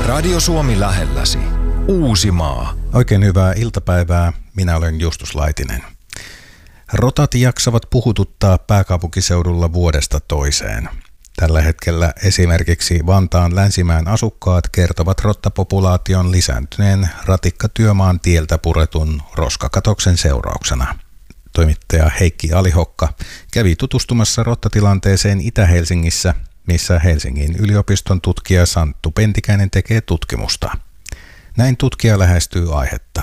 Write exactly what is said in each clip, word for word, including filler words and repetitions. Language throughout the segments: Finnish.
Radio Suomi lähelläsi. Uusimaa. Oikein hyvää iltapäivää. Minä olen Justus Laitinen. Rotat jaksavat puhututtaa pääkaupunkiseudulla vuodesta toiseen. Tällä hetkellä esimerkiksi Vantaan Länsimäen asukkaat kertovat rottapopulaation lisääntyneen ratikkatyömaan tieltä puretun roskakatoksen seurauksena. Toimittaja Heikki Alihokka kävi tutustumassa rottatilanteeseen Itä-Helsingissä, missä Helsingin yliopiston tutkija Santtu Pentikäinen tekee tutkimusta. Näin tutkija lähestyy aihetta.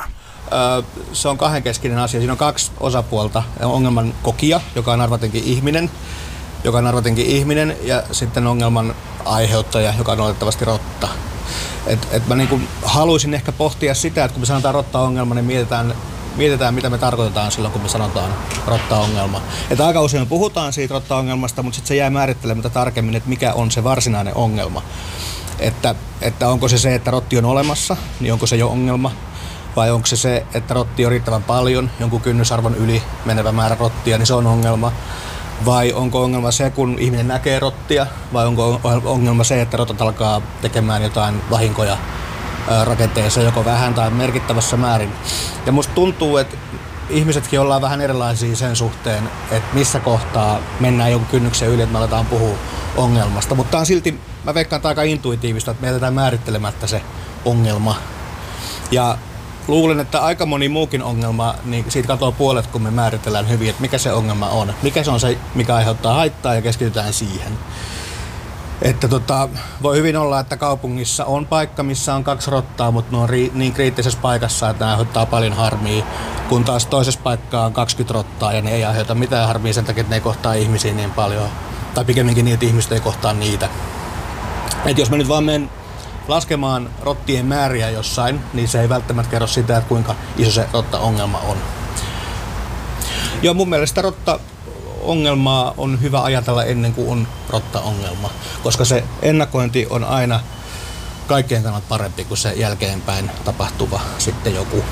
Se on kahdenkeskinen asia. Siinä on kaksi osapuolta. Ongelman kokija, joka on arvatenkin ihminen, joka on arvatenkin ihminen, ja sitten ongelman aiheuttaja, joka on oletettavasti rotta. Et, et mä niinku haluaisin ehkä pohtia sitä, että kun me sanotaan rotta-ongelma, niin mietitään, mietitään, mitä me tarkoitetaan silloin, kun me sanotaan rotta-ongelma. Et aika usein puhutaan siitä rotta-ongelmasta, mutta sitten se jää määrittelemättä tarkemmin, että mikä on se varsinainen ongelma. Että, että onko se se, että rotti on olemassa, niin onko se jo ongelma? Vai onko se se, että rotti on riittävän paljon, jonkun kynnysarvon yli menevä määrä rottia, niin se on ongelma? Vai onko ongelma se, kun ihminen näkee rottia? Vai onko ongelma se, että rotat alkaa tekemään jotain vahinkoja rakenteessa joko vähän tai merkittävässä määrin? Ja musta tuntuu, että ihmisetkin ollaan vähän erilaisia sen suhteen, että missä kohtaa mennään jonkun kynnyksen yli, että me aletaan puhua ongelmasta. Mutta on silti, mä veikkaan, että aika intuitiivista, että me jätetään määrittelemättä se ongelma. Ja luulen, että aika moni muukin ongelma, niin siitä katoo puolet, kun me määritellään hyvin, että mikä se ongelma on. Mikä se on se, mikä aiheuttaa haittaa, ja keskitytään siihen. Että tota, voi hyvin olla, että kaupungissa on paikka, missä on kaksi rottaa, mutta ne on ri- niin kriittisessä paikassa, että ne aiheuttaa paljon harmia. Kun taas toisessa paikkaa on kaksikymmentä rottaa, ja ne ei aiheuta mitään harmia sen takia, että ne ei kohtaa ihmisiä niin paljon. Tai pikemminkin niin, että ihmiset ei kohtaa niitä. Et jos mä nyt vaan menen laskemaan rottien määriä jossain, niin se ei välttämättä kerro sitä, että kuinka iso se rotta-ongelma on. Joo, mun mielestä rotta-ongelmaa on hyvä ajatella ennen kuin on rotta-ongelma, koska se ennakointi on aina kaikkien kannalta parempi kuin se jälkeenpäin tapahtuva sitten joku,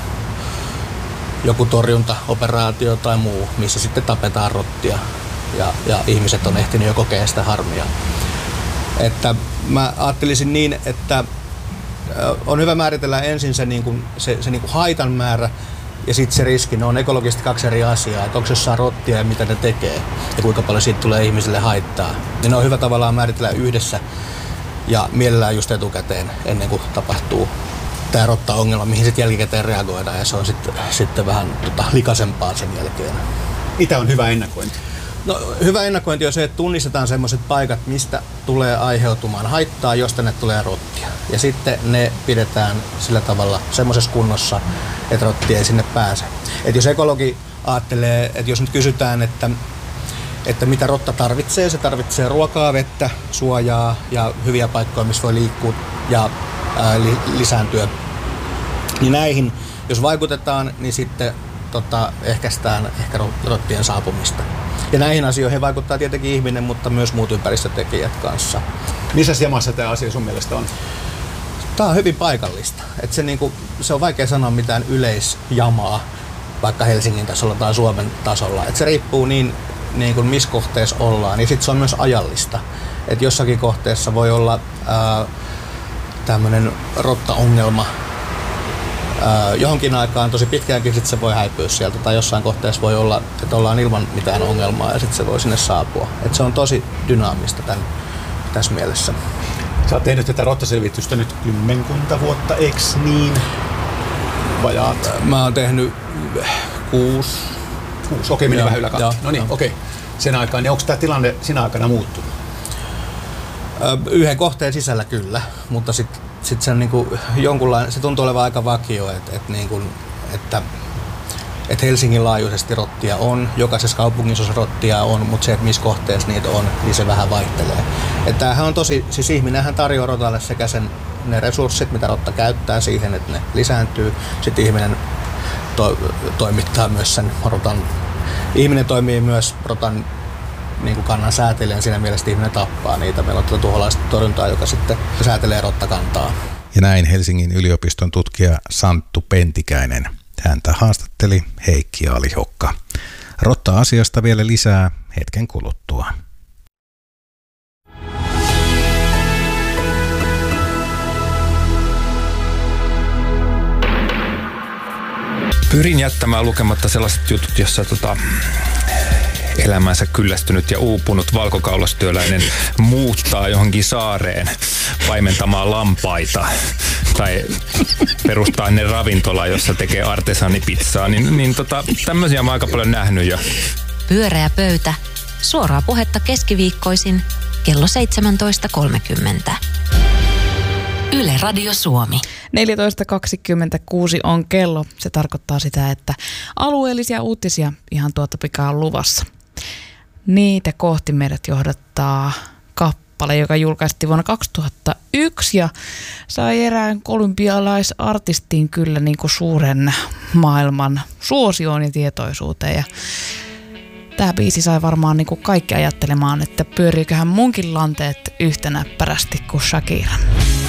joku torjuntaoperaatio tai muu, missä sitten tapetaan rottia ja, ja ihmiset on ehtinyt jo kokea sitä harmia. Että mä ajattelisin niin, että on hyvä määritellä ensin se, niin kuin, se, se niin kuin haitan määrä ja sitten se riski. Ne on ekologisesti kaksi eri asiaa, että onko jossain rottia ja mitä ne tekee ja kuinka paljon siitä tulee ihmisille haittaa. Ja ne on hyvä tavallaan määritellä yhdessä ja mielellään just etukäteen ennen kuin tapahtuu tämä rotta-ongelma, mihin sitten jälkikäteen reagoidaan, ja se on sitten, sitten vähän tota, likaisempaa sen jälkeen. Mitä on hyvä ennakointi? No, hyvä ennakointi on se, että tunnistetaan sellaiset paikat, mistä tulee aiheutumaan haittaa, josta ne tulee rottia. Ja sitten ne pidetään sillä tavalla semmoisessa kunnossa, että rotti ei sinne pääse. Et jos ekologi ajattelee, että jos nyt kysytään, että, että mitä rotta tarvitsee, se tarvitsee ruokaa, vettä, suojaa ja hyviä paikkoja, missä voi liikkua ja ää, li, lisääntyä. Niin näihin, jos vaikutetaan, niin sitten tota, ehkäistään ehkä rottien saapumista. Ja näihin asioihin vaikuttaa tietenkin ihminen, mutta myös muut ympäristötekijät kanssa. Missä jamassa tämä asia sun mielestä on? Tämä on hyvin paikallista. Et se, niinku, se on vaikea sanoa mitään yleisjamaa, vaikka Helsingin tasolla tai Suomen tasolla. Et se riippuu niin, niin kuin missä kohteessa ollaan. Ja sitten se on myös ajallista. Et jossakin kohteessa voi olla tämmöinen rotta-ongelma. Öö, johonkin aikaan tosi pitkäänkin sit se voi häipyä sieltä, tai jossain kohteessa voi olla, että ollaan ilman mitään ongelmaa ja sitten se voi sinne saapua. Et se on tosi dynaamista tämän, tässä mielessä. Sä oot tehnyt tätä rottaselvitystä nyt kymmenkunta vuotta, eks niin? Vajaat? Mä oon tehnyt kuusi. Kuusi, okei, meni vähän yläkatto. No niin, okei. Sen aikaan, niin onko tämä tilanne sinä aikana muuttunut? Öö, yhden kohteen sisällä kyllä, mutta sitten Sitten se, on niinku jonkunlainen, se tuntuu olevan aika vakio, että et niinku, että et Helsingin laajuisesti rottia on, jokaisessa kaupungissa rottia on, mutta se, että missä kohteessa niitä on, niin se vähän vaihtelee. Et tämähän on tosi, siis ihminenhän tarjoaa rotalle sekä sen, ne resurssit, mitä rotta käyttää siihen, että ne lisääntyy. Sitten ihminen to, toimittaa myös sen rotan. Ihminen toimii myös rotan niin kuin kannan säätelijän siinä mielessä, että ihminen tappaa niitä. Meillä on tuota tuholaista torjuntaa, joka sitten säätelee rottakantaa. Ja näin Helsingin yliopiston tutkija Santtu Pentikäinen. Häntä haastatteli Heikki Alihokka. Rotta-asiasta vielä lisää hetken kuluttua. Pyrin jättämään lukematta sellaiset jutut, jossa tota, elämänsä kyllästynyt ja uupunut valkokaulastyöläinen muuttaa johonkin saareen paimentamaan lampaita tai perustaa ne ravintola, jossa tekee artesaanipizzaa, niin, niin tota, tämmöisiä mä oon aika paljon nähnyt jo. Pyöreä pöytä. Suoraa puhetta keskiviikkoisin kello seitsemäntoista kolmekymmentä. Yle Radio Suomi. neljätoista kaksikymmentäkuusi on kello. Se tarkoittaa sitä, että alueellisia uutisia ihan tuota pikaa on luvassa. Niitä kohti meidät johdattaa kappale, joka julkaistiin vuonna kaksituhattayksi ja sai erään kolumbialaisartistin kyllä niin kuin suuren maailman suosioon ja tietoisuuteen. Ja tämä biisi sai varmaan niin kuin kaikki ajattelemaan, että pyöriiköhän munkin lanteet yhtä näppärästi kuin Shakira.